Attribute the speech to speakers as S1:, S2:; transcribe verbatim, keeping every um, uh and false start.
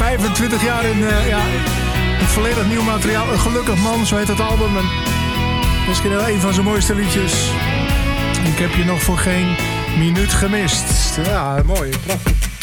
S1: vijfentwintig jaar in uh, ja, een volledig nieuw materiaal. Een gelukkig man, zo heet het album. En misschien wel een van zijn mooiste liedjes. Ik heb je nog voor geen minuut gemist. Ja, mooi, prachtig.